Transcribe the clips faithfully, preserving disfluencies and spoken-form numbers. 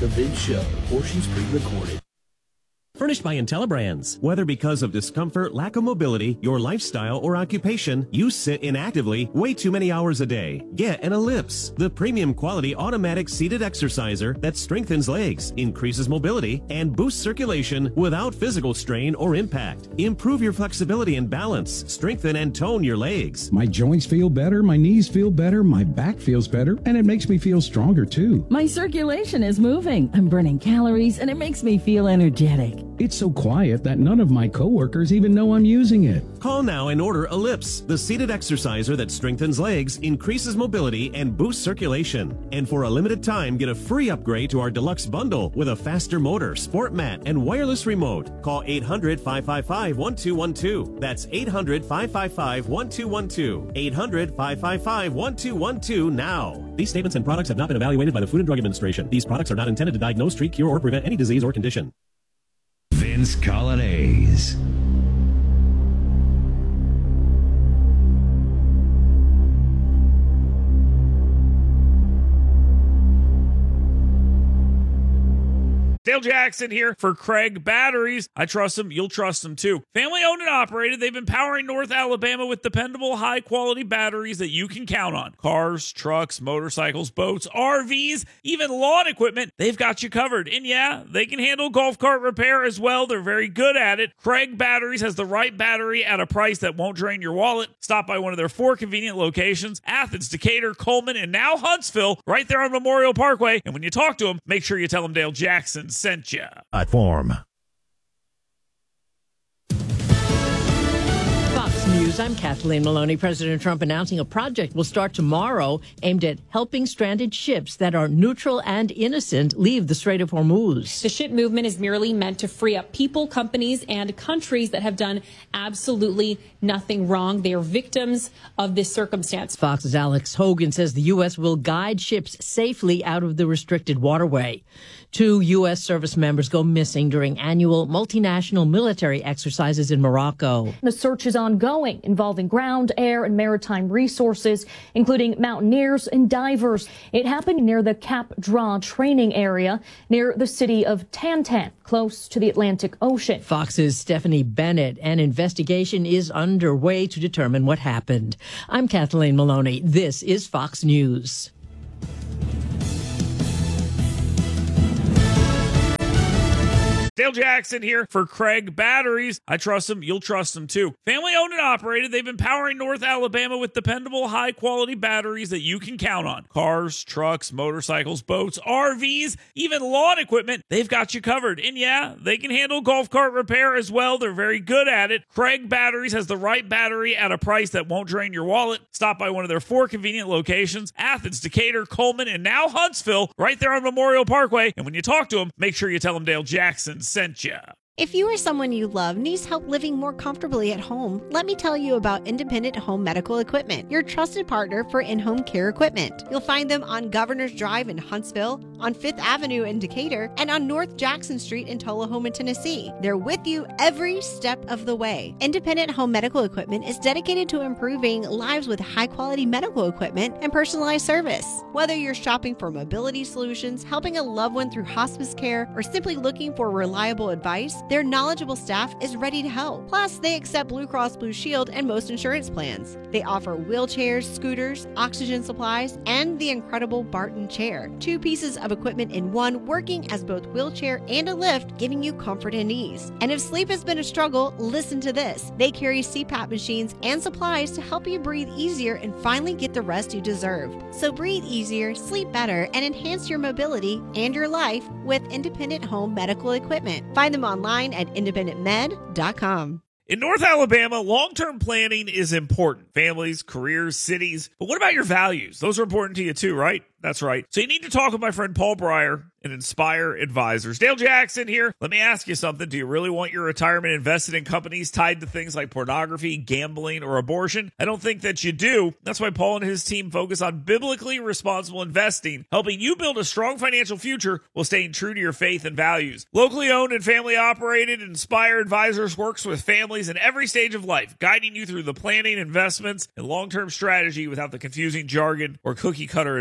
The Vince Show, portions pre-recorded. Furnished by IntelliBrands. Whether because of discomfort, lack of mobility, your lifestyle, or occupation, you sit inactively way too many hours a day. Get an Ellipse, the premium quality automatic seated exerciser that strengthens legs, increases mobility, and boosts circulation without physical strain or impact. Improve your flexibility and balance, strengthen and tone your legs. My joints feel better, my knees feel better, my back feels better, and it makes me feel stronger too. My circulation is moving. I'm burning calories, and it makes me feel energetic. It's so quiet that none of my coworkers even know I'm using it. Call now and order Ellipse, the seated exerciser that strengthens legs, increases mobility, and boosts circulation. And for a limited time, get a free upgrade to our deluxe bundle with a faster motor, sport mat, and wireless remote. Call eight hundred, five five five, one two one two. That's eight hundred, five five five, one two one two. eight hundred, five five five, one two one two now. These statements and products have not been evaluated by the Food and Drug Administration. These products are not intended to diagnose, treat, cure, or prevent any disease or condition. Vince Colonnese. Dale Jackson here for Craig Batteries. I trust them. You'll trust them too. Family owned and operated. They've been powering North Alabama with dependable, high quality batteries that you can count on. Cars, trucks, motorcycles, boats, R Vs, even lawn equipment. They've got you covered. And yeah, they can handle golf cart repair as well. They're very good at it. Craig Batteries has the right battery at a price that won't drain your wallet. Stop by one of their four convenient locations: Athens, Decatur, Coleman, and now Huntsville, right there on Memorial Parkway. And when you talk to them, make sure you tell them Dale Jackson sent you. Platform. Fox News, I'm Kathleen Maloney. President Trump announcing a project will start tomorrow aimed at helping stranded ships that are neutral and innocent leave the Strait of Hormuz. The ship movement is merely meant to free up people, companies, and countries that have done absolutely nothing wrong. They are victims of this circumstance. Fox's Alex Hogan says the U S will guide ships safely out of the restricted waterway. Two U S service members go missing during annual multinational military exercises in Morocco. The search is ongoing, involving ground, air, and maritime resources, including mountaineers and divers. It happened near the Cap Dra training area near the city of Tantan, close to the Atlantic Ocean. Fox's Stephanie Bennett. An investigation is underway to determine what happened. I'm Kathleen Maloney. This is Fox News. Dale Jackson here for Craig Batteries. I trust them. You'll trust them too. Family owned and operated. They've been powering North Alabama with dependable, high quality batteries that you can count on. Cars, trucks, motorcycles, boats, R Vs, even lawn equipment. They've got you covered. And yeah, they can handle golf cart repair as well. They're very good at it. Craig Batteries has the right battery at a price that won't drain your wallet. Stop by one of their four convenient locations: Athens, Decatur, Coleman, and now Huntsville, right there on Memorial Parkway. And when you talk to them, make sure you tell them Dale Jackson sent you. If you or someone you love needs help living more comfortably at home, let me tell you about Independent Home Medical Equipment, your trusted partner for in-home care equipment. You'll find them on Governor's Drive in Huntsville, on Fifth Avenue in Decatur, and on North Jackson Street in Tullahoma, Tennessee. They're with you every step of the way. Independent Home Medical Equipment is dedicated to improving lives with high-quality medical equipment and personalized service. Whether you're shopping for mobility solutions, helping a loved one through hospice care, or simply looking for reliable advice, their knowledgeable staff is ready to help. Plus, they accept Blue Cross Blue Shield and most insurance plans. They offer wheelchairs, scooters, oxygen supplies, and the incredible Barton chair. Two pieces of equipment in one, working as both wheelchair and a lift, giving you comfort and ease. And if sleep has been a struggle, listen to this. They carry C PAP machines and supplies to help you breathe easier and finally get the rest you deserve. So breathe easier, sleep better, and enhance your mobility and your life with Independent Home Medical Equipment. Find them online at independent med dot com. In North Alabama, long-term planning is important. Families, careers, cities. But what about your values? Those are important to you too, right? That's right. So you need to talk with my friend Paul Breyer and Inspire Advisors. Dale Jackson here. Let me ask you something. Do you really want your retirement invested in companies tied to things like pornography, gambling, or abortion? I don't think that you do. That's why Paul and his team focus on biblically responsible investing, helping you build a strong financial future while staying true to your faith and values. Locally owned and family operated, Inspire Advisors works with families in every stage of life, guiding you through the planning, investments, and long-term strategy without the confusing jargon or cookie-cutter advice.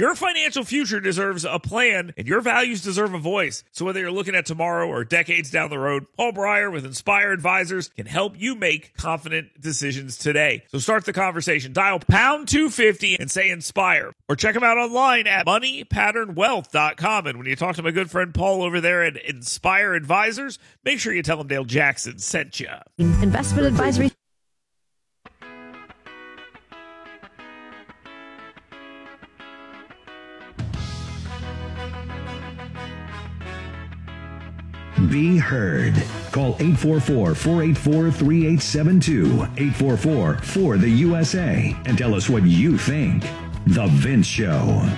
Your financial future deserves a plan, and your values deserve a voice. So whether you're looking at tomorrow or decades down the road, Paul Breyer with Inspire Advisors can help you make confident decisions today. So start the conversation. Dial pound two fifty and say Inspire, or check them out online at money pattern wealth dot com. And when you talk to my good friend Paul over there at Inspire Advisors, make sure you tell him Dale Jackson sent you. Investment advisory. Be heard. Call eight four four, four eight four, three eight seven two, eight four four, four the U S A, and tell us what you think. The Vince Show.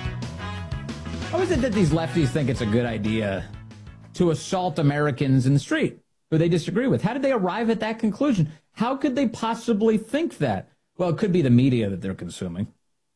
How is it that these lefties think it's a good idea to assault Americans in the street who they disagree with? How did they arrive at that conclusion? How could they possibly think that? Well, it could be the media that they're consuming.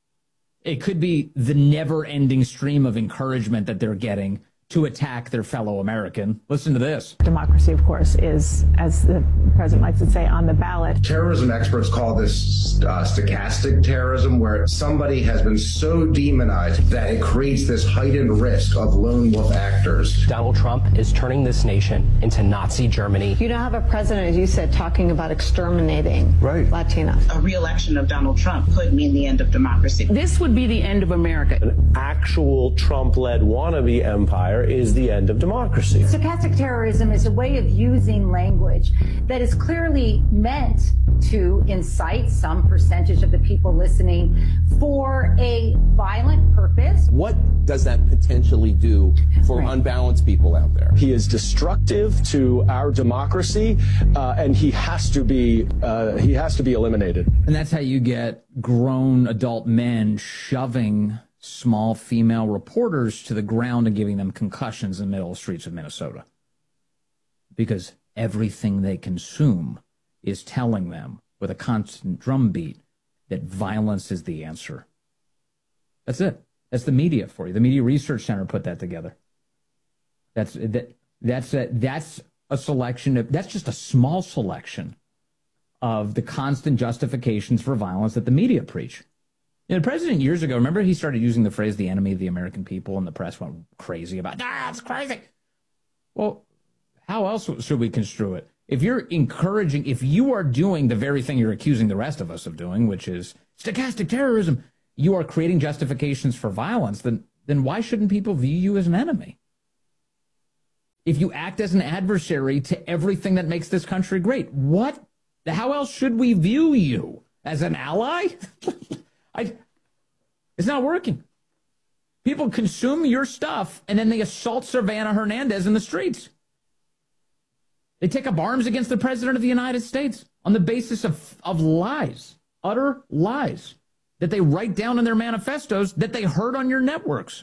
It could be the never-ending stream of encouragement that they're getting to attack their fellow American. Listen to this. Democracy, of course, is, as the president likes to say, on the ballot. Terrorism experts call this uh, stochastic terrorism, where somebody has been so demonized that it creates this heightened risk of lone wolf actors. Donald Trump is turning this nation into Nazi Germany. You now have a president, as you said, talking about exterminating right. Latinos. A re-election of Donald Trump could mean the end of democracy. This would be the end of America. An actual Trump-led wannabe empire is the end of democracy. Stochastic terrorism is a way of using language that is clearly meant to incite some percentage of the people listening for a violent purpose. What does that potentially do for right. unbalanced people out there? He is destructive to our democracy, uh, and he has to be uh, he has to be eliminated. And that's how you get grown adult men shoving small female reporters to the ground and giving them concussions in the middle of the streets of Minnesota. Because everything they consume is telling them with a constant drumbeat that violence is the answer. That's it. That's the media for you. The Media Research Center put that together. That's that. That's a, that's a selection of. That's just a small selection of the constant justifications for violence that the media preach. You know, the president years ago, remember he started using the phrase "the enemy of the American people," and the press went crazy about. Ah, it's crazy. Well, how else should we construe it? If you're encouraging, if you are doing the very thing you're accusing the rest of us of doing, which is stochastic terrorism, you are creating justifications for violence, then, then why shouldn't people view you as an enemy? If you act as an adversary to everything that makes this country great, what, how else should we view you? As an ally? I, it's not working. People consume your stuff, and then they assault Savannah Hernandez in the streets. They take up arms against the President of the United States on the basis of, of lies, utter lies, that they write down in their manifestos that they heard on your networks.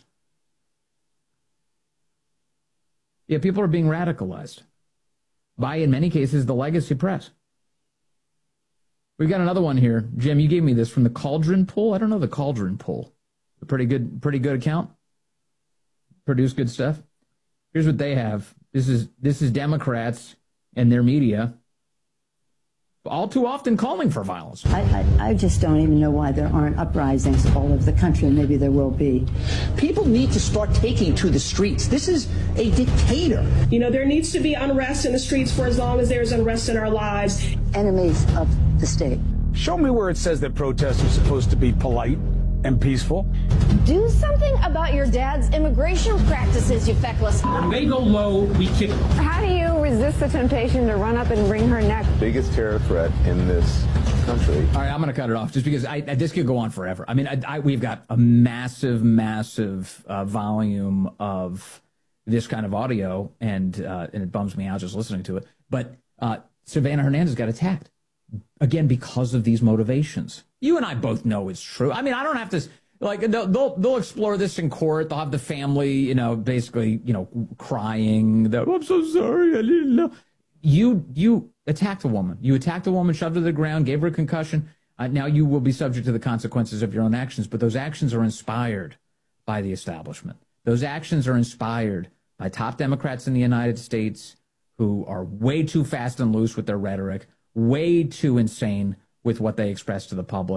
Yeah, people are being radicalized by, in many cases, the legacy press. We've got another one here. Jim, you gave me this from the Cauldron Poll. I don't know the Cauldron Poll. A pretty good, pretty good account. Produce good stuff. Here's what they have. This is this is Democrats and their media all too often calling for violence. I, I, I just don't even know why there aren't uprisings all over the country, and maybe there will be. People need to start taking to the streets. This is a dictator. You know, there needs to be unrest in the streets for as long as there's unrest in our lives. Enemies of the state. Show me where it says that protests are supposed to be polite and peaceful. Do something about your dad's immigration practices, you feckless. When they go low, we kick them. How do you resist the temptation to run up and wring her neck? Biggest terror threat in this country. All right, I'm going to cut it off just because I, I, this could go on forever. I mean, I, I, we've got a massive, massive uh, volume of this kind of audio, and uh, and it bums me out just listening to it. But uh, Savannah Hernandez got attacked. Again, because of these motivations. You and I both know it's true. I mean, I don't have to, like, they'll, they'll, they'll explore this in court. They'll have the family, you know, basically, you know, crying. Oh, I'm so sorry. I didn't know. You, you attacked a woman. You attacked a woman, shoved her to the ground, gave her a concussion. Uh, now you will be subject to the consequences of your own actions. But those actions are inspired by the establishment. Those actions are inspired by top Democrats in the United States who are way too fast and loose with their rhetoric, way too insane with what they express to the public,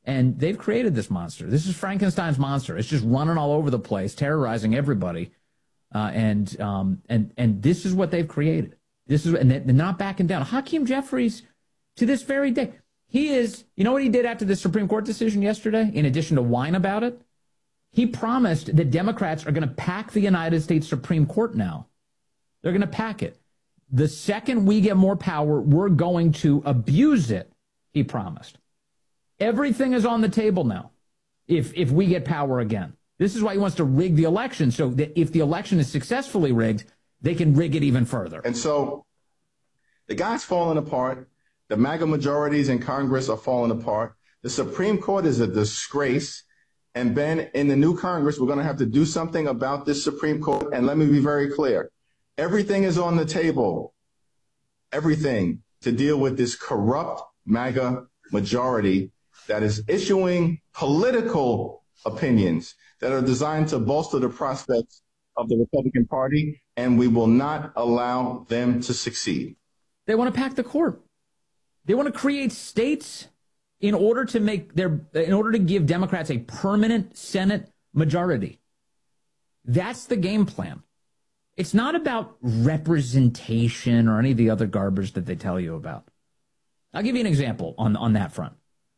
And they've created this monster. This is Frankenstein's monster. It's just running all over the place, terrorizing everybody. Uh, and um, and and this is what they've created. This is and they're not backing down. Hakeem Jeffries, to this very day, he is. You know what he did after the Supreme Court decision yesterday? In addition to whine about it, he promised that Democrats are going to pack the United States Supreme Court now. They're going to pack it. The second we get more power, we're going to abuse it, he promised. Everything is on the table now if if we get power again. This is why he wants to rig the election, so that if the election is successfully rigged, they can rig it even further. And so the guy's falling apart. The MAGA majorities in Congress are falling apart. The Supreme Court is a disgrace. And Ben, in the new Congress, we're going to have to do something about this Supreme Court. And let me be very clear. Everything is on the table. Everything to deal with this corrupt MAGA majority that is issuing political opinions that are designed to bolster the prospects of the Republican Party, and we will not allow them to succeed. They want to pack the court. They want to create states in order to make their, in order to give Democrats a permanent Senate majority. That's the game plan. It's not about representation or any of the other garbage that they tell you about. I'll give you an example on, on that front.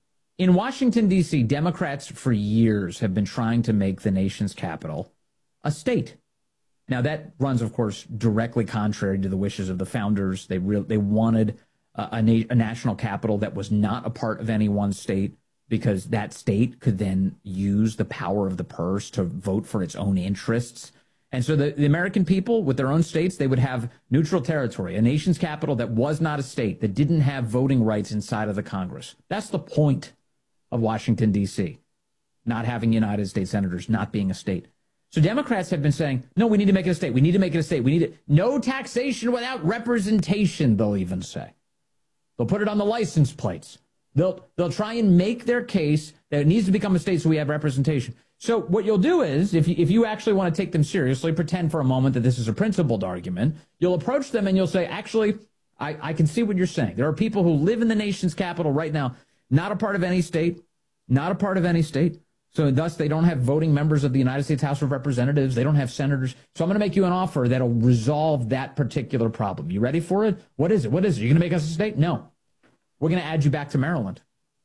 In Washington, D C, Democrats for years have been trying to make the nation's capital a state. Now, that runs, of course, directly contrary to the wishes of the founders. They re- they wanted a, a, na- a national capital that was not a part of any one state, because that state could then use the power of the purse to vote for its own interests. And so the, the American people, with their own states, they would have neutral territory, a nation's capital that was not a state, that didn't have voting rights inside of the Congress. That's the point of Washington, D C, not having United States senators, not being a state. So Democrats have been saying, no, we need to make it a state. We need to make it a state. We need it. No taxation without representation, they'll even say. They'll put it on the license plates. They'll, they'll try and make their case that it needs to become a state so we have representation. So what you'll do is, if you, if you actually want to take them seriously, pretend for a moment that this is a principled argument, you'll approach them and you'll say, actually, I, I can see what you're saying. There are people who live in the nation's capital right now, not a part of any state, not a part of any state. So thus, they don't have voting members of the United States House of Representatives. They don't have senators. So I'm going to make you an offer that'll resolve that particular problem. You ready for it? What is it? What is it? You're going to make us a state? No. We're going to add you back to Maryland.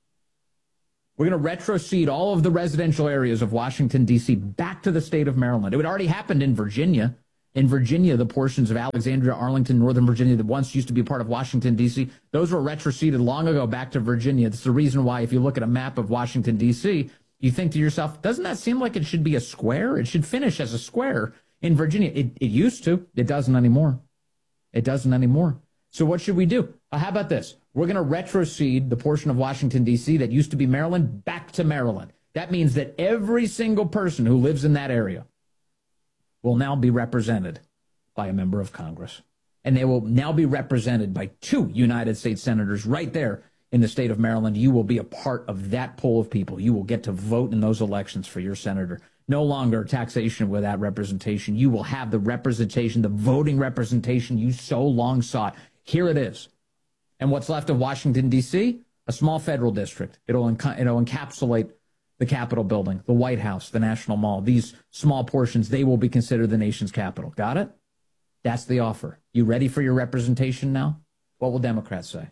We're going to retrocede all of the residential areas of Washington, D C back to the state of Maryland. It had already happened in Virginia. In Virginia, the portions of Alexandria, Arlington, Northern Virginia that once used to be part of Washington, D C, those were retroceded long ago back to Virginia. That's the reason why, if you look at a map of Washington, D C, you think to yourself, doesn't that seem like it should be a square? It should finish as a square in Virginia. It, it used to. It doesn't anymore. It doesn't anymore. So what should we do? Uh, how about this? We're going to retrocede the portion of Washington, D C that used to be Maryland back to Maryland. That means that every single person who lives in that area will now be represented by a member of Congress. And they will now be represented by two United States senators right there in the state of Maryland. You will be a part of that pool of people. You will get to vote in those elections for your senator. No longer taxation without representation. You will have the representation, the voting representation you so long sought. Here it is. And what's left of Washington, D C? A small federal district. It'll, enc- it'll encapsulate the Capitol building, the White House, the National Mall. These small portions, they will be considered the nation's capital. Got it? That's the offer. You ready for your representation now? What will Democrats say?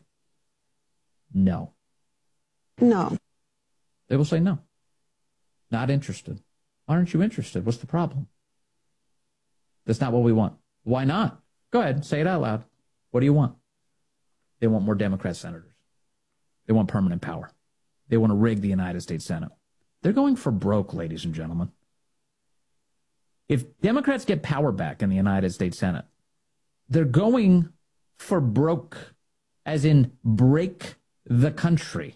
No. No. They will say no. Not interested. Why aren't you interested? What's the problem? That's not what we want. Why not? Go ahead, say it out loud. What do you want? They want more Democrat senators. They want permanent power. They want to rig the United States Senate. They're going for broke, ladies and gentlemen. If Democrats get power back in the United States Senate, they're going for broke, as in break the country.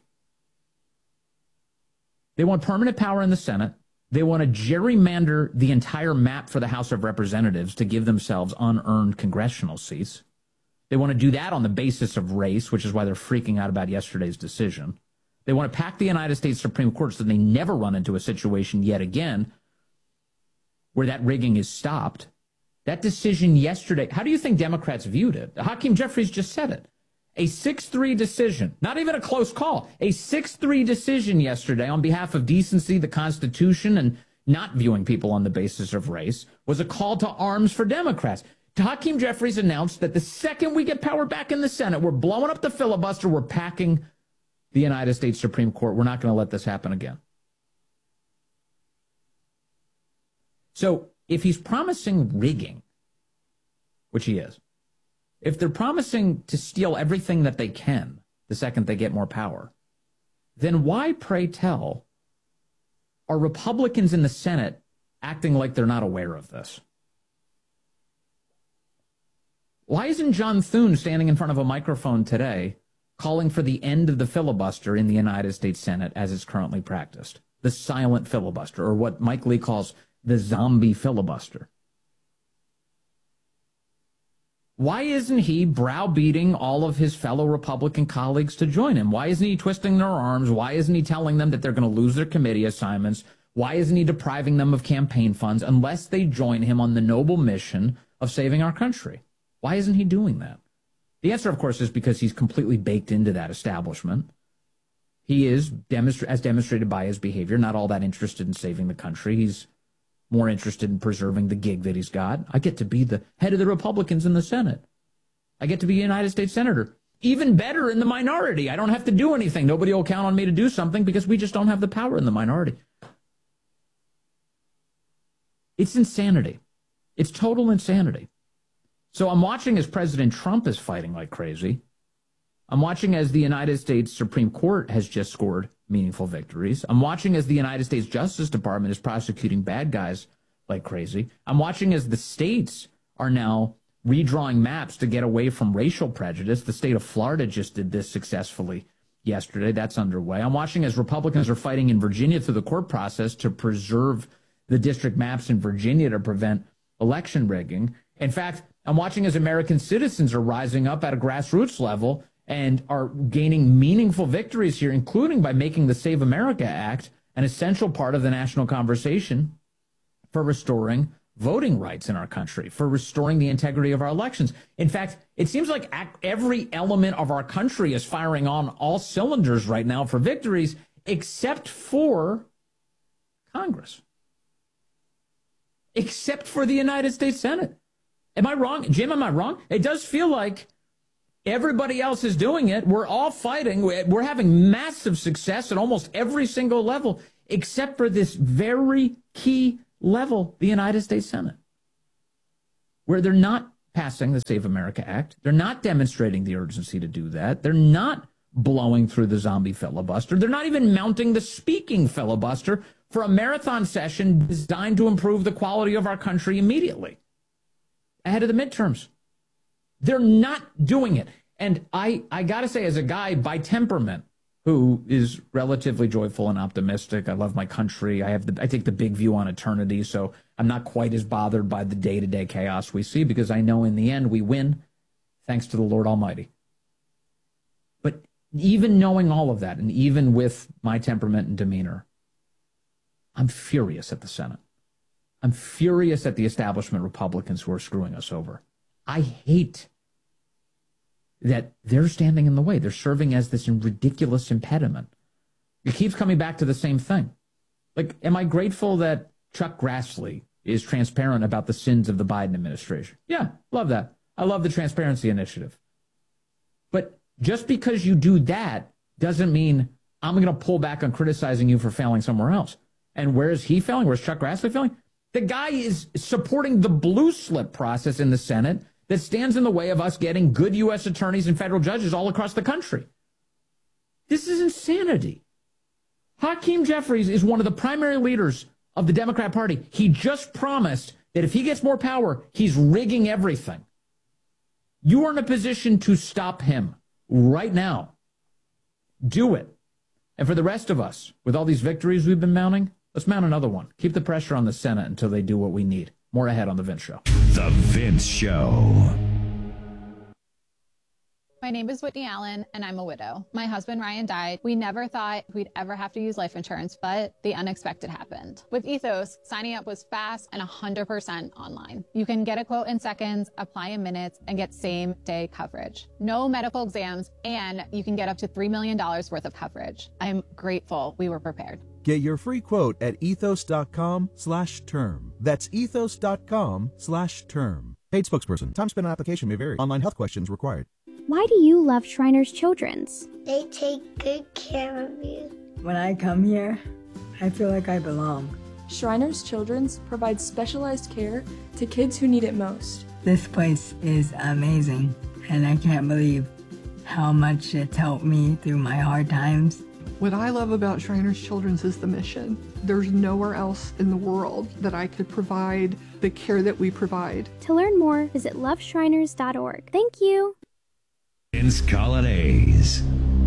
They want permanent power in the Senate. They want to gerrymander the entire map for the House of Representatives to give themselves unearned congressional seats. They want to do that on the basis of race, which is why they're freaking out about yesterday's decision. They want to pack the United States Supreme Court so they never run into a situation yet again where that rigging is stopped. That decision yesterday, how do you think Democrats viewed it? Hakeem Jeffries just said it. A six three decision, not even a close call, a six three decision yesterday on behalf of decency, the Constitution, and not viewing people on the basis of race, was a call to arms for Democrats. Hakeem Jeffries announced that the second we get power back in the Senate, we're blowing up the filibuster, we're packing the United States Supreme Court. We're not going to let this happen again. So if he's promising rigging, which he is, if they're promising to steal everything that they can the second they get more power, then why, pray tell, are Republicans in the Senate acting like they're not aware of this? Why isn't John Thune standing in front of a microphone today calling for the end of the filibuster in the United States Senate as it's currently practiced? The silent filibuster, or what Mike Lee calls the zombie filibuster. Why isn't he browbeating all of his fellow Republican colleagues to join him? Why isn't he twisting their arms? Why isn't he telling them that they're going to lose their committee assignments? Why isn't he depriving them of campaign funds unless they join him on the noble mission of saving our country? Why isn't he doing that? The answer, of course, is because he's completely baked into that establishment. He is, demonstra- as demonstrated by his behavior, not all that interested in saving the country. He's more interested in preserving the gig that he's got. I get to be the head of the Republicans in the Senate. I get to be a United States Senator. Even better in the minority. I don't have to do anything. Nobody will count on me to do something because we just don't have the power in the minority. It's insanity. It's total insanity. So I'm watching as President Trump is fighting like crazy. I'm watching as the United States Supreme Court has just scored meaningful victories. I'm watching as the United States Justice Department is prosecuting bad guys like crazy. I'm watching as the states are now redrawing maps to get away from racial prejudice. The state of Florida just did this successfully yesterday. That's underway. I'm watching as Republicans are fighting in Virginia through the court process to preserve the district maps in Virginia to prevent election rigging. In fact, I'm watching as American citizens are rising up at a grassroots level and are gaining meaningful victories here, including by making the Save America Act an essential part of the national conversation for restoring voting rights in our country, for restoring the integrity of our elections. In fact, it seems like every element of our country is firing on all cylinders right now for victories, except for Congress, except for the United States Senate. Am I wrong? Jim, am I wrong? It does feel like everybody else is doing it. We're all fighting. We're having massive success at almost every single level, except for this very key level, the United States Senate, where they're not passing the Save America Act. They're not demonstrating the urgency to do that. They're not blowing through the zombie filibuster. They're not even mounting the speaking filibuster for a marathon session designed to improve the quality of our country immediately, ahead of the midterms. They're not doing it. And I, I got to say, as a guy by temperament who is relatively joyful and optimistic, I love my country. I have the, I take the big view on eternity, so I'm not quite as bothered by the day-to-day chaos we see because I know in the end we win thanks to the Lord Almighty. But even knowing all of that, and even with my temperament and demeanor, I'm furious at the Senate. I'm furious at the establishment Republicans who are screwing us over. I hate that they're standing in the way. They're serving as this ridiculous impediment. It keeps coming back to the same thing. Like, am I grateful that Chuck Grassley is transparent about the sins of the Biden administration? Yeah, love that. I love the Transparency Initiative. But just because you do that doesn't mean I'm going to pull back on criticizing you for failing somewhere else. And where is he failing? Where's Chuck Grassley failing? The guy is supporting the blue slip process in the Senate that stands in the way of us getting good U S attorneys and federal judges all across the country. This is insanity. Hakeem Jeffries is one of the primary leaders of the Democrat Party. He just promised that if he gets more power, he's rigging everything. You are in a position to stop him right now. Do it. And for the rest of us, with all these victories we've been mounting, let's mount another one. Keep the pressure on the Senate until they do what we need. More ahead on The Vince Show. The Vince Show. My name is Whitney Allen, and I'm a widow. My husband, Ryan, died. We never thought we'd ever have to use life insurance, but the unexpected happened. With Ethos, signing up was fast and one hundred percent online. You can get a quote in seconds, apply in minutes, and get same-day coverage. No medical exams, and you can get up to three million dollars worth of coverage. I'm grateful we were prepared. Get your free quote at ethos.com slash term. That's ethos.com slash term. Paid spokesperson. Time spent on application may vary. Online health questions required. Why do you love Shriners Children's? They take good care of you. When I come here, I feel like I belong. Shriners Children's provides specialized care to kids who need it most. This place is amazing, and I can't believe how much it's helped me through my hard times. What I love about Shriners Children's is the mission. There's nowhere else in the world that I could provide the care that we provide. To learn more, visit love shriners dot org. Thank you. Vince Colonnese.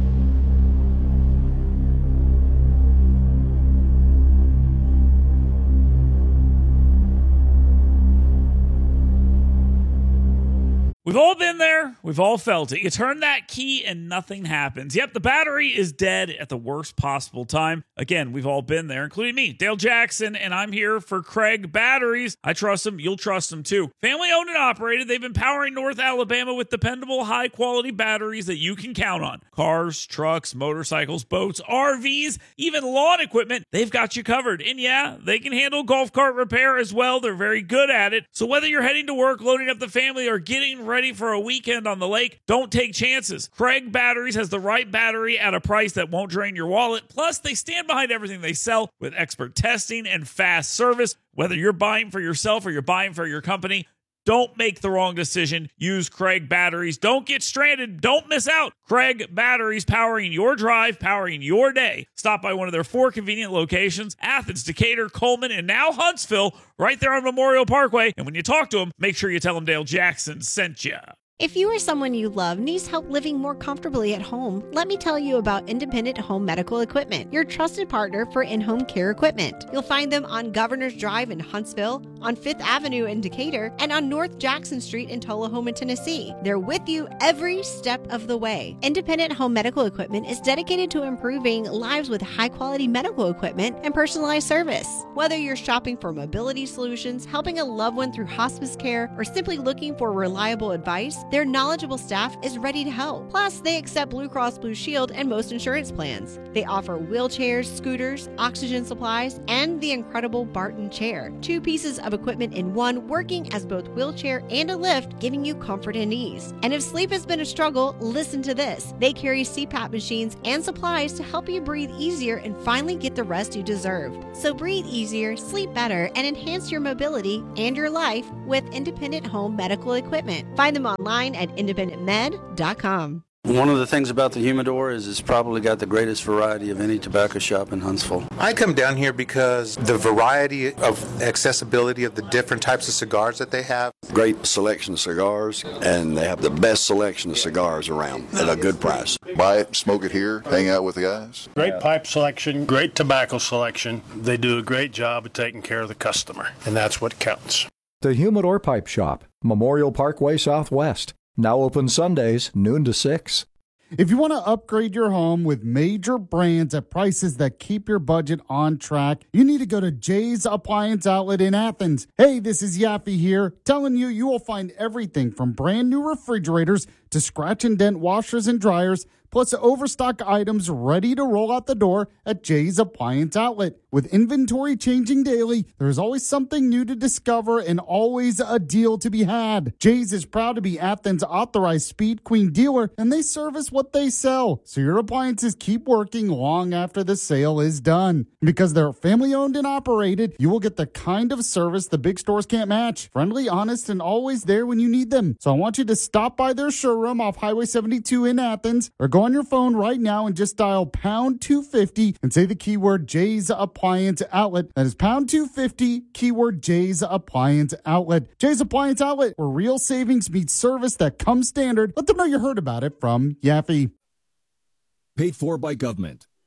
We've all been there. We've all felt it. You turn that key and nothing happens. Yep, the battery is dead at the worst possible time. Again, we've all been there, including me, Dale Jackson, and I'm here for Craig Batteries. I trust them. You'll trust them too. Family owned and operated. They've been powering North Alabama with dependable, high-quality batteries that you can count on. Cars, trucks, motorcycles, boats, R Vs, even lawn equipment. They've got you covered. And yeah, they can handle golf cart repair as well. They're very good at it. So whether you're heading to work, loading up the family, or getting ready for a weekend on the lake, don't take chances. Craig Batteries has the right battery at a price that won't drain your wallet. Plus, they stand behind everything they sell with expert testing and fast service. Whether you're buying for yourself or you're buying for your company, don't make the wrong decision. Use Craig Batteries. Don't get stranded. Don't miss out. Craig Batteries, powering your drive, powering your day. Stop by one of their four convenient locations: Athens, Decatur, Coleman, and now Huntsville, right there on Memorial Parkway. And when you talk to them, make sure you tell them Dale Jackson sent you. If you or someone you love needs help living more comfortably at home, let me tell you about Independent Home Medical Equipment, your trusted partner for in-home care equipment. You'll find them on Governor's Drive in Huntsville, on Fifth Avenue in Decatur, and on North Jackson Street in Tullahoma, Tennessee. They're with you every step of the way. Independent Home Medical Equipment is dedicated to improving lives with high-quality medical equipment and personalized service. Whether you're shopping for mobility solutions, helping a loved one through hospice care, or simply looking for reliable advice, their knowledgeable staff is ready to help. Plus, they accept Blue Cross Blue Shield and most insurance plans. They offer wheelchairs, scooters, oxygen supplies, and the incredible Barton chair. Two pieces of equipment in one, working as both wheelchair and a lift, giving you comfort and ease. And if sleep has been a struggle, listen to this. They carry C PAP machines and supplies to help you breathe easier and finally get the rest you deserve. So breathe easier, sleep better, and enhance your mobility and your life with Independent Home Medical Equipment. Find them online at independent med dot com. One of the things about the Humidor is it's probably got the greatest variety of any tobacco shop in Huntsville. I come down here because the variety of accessibility of the different types of cigars that they have. Great selection of cigars, and they have the best selection of cigars around at a good price. Buy it, smoke it here, hang out with the guys. Great pipe selection, great tobacco selection. They do a great job of taking care of the customer, and that's what counts. The Humidor Pipe Shop, Memorial Parkway Southwest. Now open Sundays, noon to six. If you want to upgrade your home with major brands at prices that keep your budget on track, you need to go to Jay's Appliance Outlet in Athens. Hey, this is Yaffe here, telling you you will find everything from brand new refrigerators to scratch and dent washers and dryers, plus overstock items ready to roll out the door at Jay's Appliance Outlet. With inventory changing daily, there's always something new to discover and always a deal to be had. Jay's is proud to be Athens' authorized Speed Queen dealer, and they service what they sell, so your appliances keep working long after the sale is done. Because they're family owned and operated, you will get the kind of service the big stores can't match. Friendly, honest, and always there when you need them. So I want you to stop by their showroom off Highway seventy-two in Athens, or go on your phone right now and just dial pound two fifty and say the keyword Jay's Appliance Outlet. That is pound two fifty, keyword Jay's Appliance Outlet. Jay's Appliance Outlet, where real savings meets service that comes standard. Let them know you heard about it from Yaffe. Paid for by government.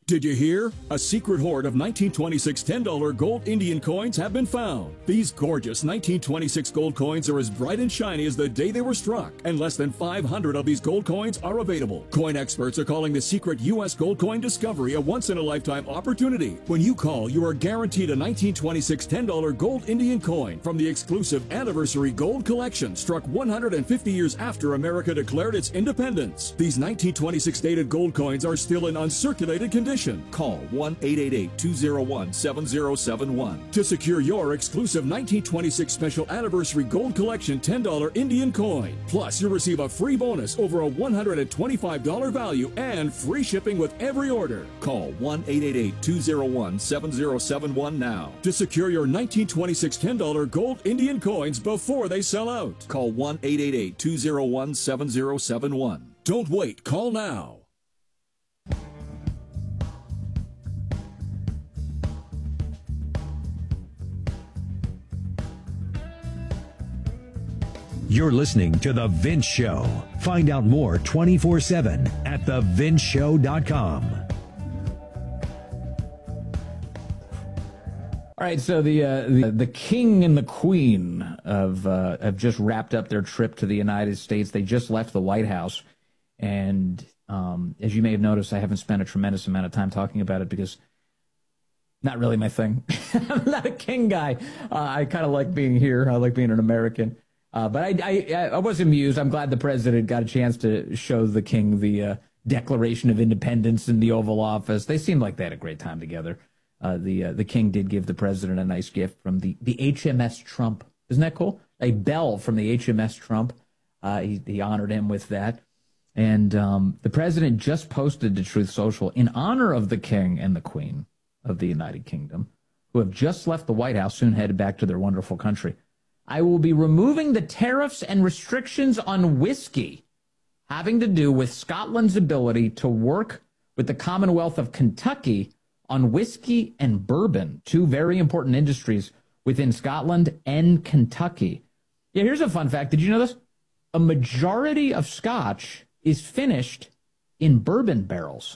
Did you hear? A secret hoard of nineteen twenty-six ten dollar gold Indian coins have been found. These gorgeous nineteen twenty-six gold coins are as bright and shiny as the day they were struck, and less than five hundred of these gold coins are available. Coin experts are calling the secret U S gold coin discovery a once-in-a-lifetime opportunity. When you call, you are guaranteed a nineteen twenty-six ten dollar gold Indian coin from the exclusive Anniversary Gold Collection, struck one hundred fifty years after America declared its independence. These nineteen twenty-six dated gold coins are still in uncirculated condition. Call one eight eight eight, two oh one, seven oh seven one to secure your exclusive nineteen twenty-six Special Anniversary Gold Collection ten dollar Indian coin. Plus, you'll receive a free bonus over a one hundred twenty-five dollar value and free shipping with every order. Call one eight eight eight, two oh one, seven oh seven one now to secure your nineteen twenty-six ten dollar gold Indian coins before they sell out. Call one eight eight eight, two oh one, seven oh seven one. Don't wait, call now. You're listening to The Vince Show. Find out more twenty-four seven at the vince show dot com. All right, so the uh, the, the king and the queen of uh, have just wrapped up their trip to the United States. They just left the White House, and um, as you may have noticed, I haven't spent a tremendous amount of time talking about it because not really my thing. I'm not a king guy. Uh, I kind of like being here. I like being an American. Uh, but I, I, I was amused. I'm glad the president got a chance to show the king the uh, Declaration of Independence in the Oval Office. They seemed like they had a great time together. Uh, the uh, the king did give the president a nice gift from the, the H M S Trump. Isn't that cool? A bell from the H M S Trump. Uh, he, he honored him with that. And um, the president just posted to Truth Social in honor of the king and the queen of the United Kingdom, who have just left the White House, soon headed back to their wonderful country. I will be removing the tariffs and restrictions on whiskey having to do with Scotland's ability to work with the Commonwealth of Kentucky on whiskey and bourbon, two very important industries within Scotland and Kentucky. Yeah, here's a fun fact. Did you know this? A majority of Scotch is finished in bourbon barrels.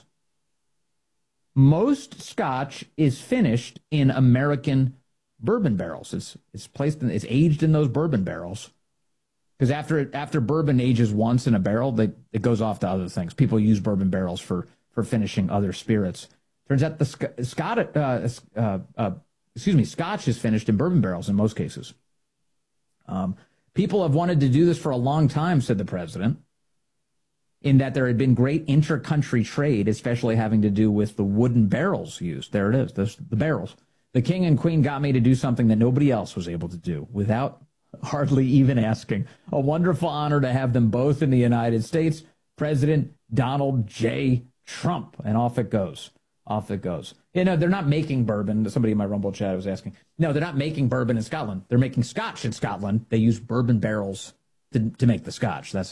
Most Scotch is finished in American bourbon barrels. It's it's placed in, it's aged in those bourbon barrels. Because after after bourbon ages once in a barrel, they, it goes off to other things. People use bourbon barrels for for finishing other spirits. Turns out the Sc- Scott uh, uh, uh, excuse me, Scotch is finished in bourbon barrels in most cases. Um, people have wanted to do this for a long time, said the president, in that there had been great inter-country trade, especially having to do with the wooden barrels used. There it is, this, the barrels. The king and queen got me to do something that nobody else was able to do without hardly even asking. A wonderful honor to have them both in the United States. President Donald J. Trump. And off it goes. Off it goes. You know, they're not making bourbon. Somebody in my Rumble chat was asking. No, they're not making bourbon in Scotland. They're making Scotch in Scotland. They use bourbon barrels to, to make the Scotch. That's